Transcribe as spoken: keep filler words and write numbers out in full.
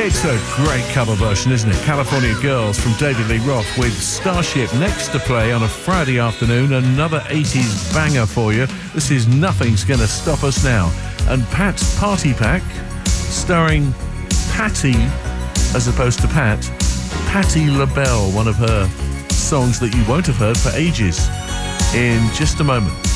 It's a great cover version, isn't it? California Girls from David Lee Roth with Starship next to play on a Friday afternoon. Another eighties banger for you. This is Nothing's Gonna Stop Us Now. And Pat's Party Pack, starring Patti, as opposed to Pat, Patti LaBelle, one of her songs that you won't have heard for ages. In just a moment.